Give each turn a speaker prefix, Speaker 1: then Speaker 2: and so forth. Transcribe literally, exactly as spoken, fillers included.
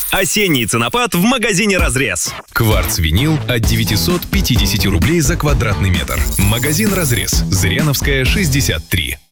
Speaker 1: Осенний ценопад в магазине «Разрез».
Speaker 2: Кварц-винил от девятисот пятидесяти рублей за квадратный метр. Магазин «Разрез». Зыряновская, шестьдесят три.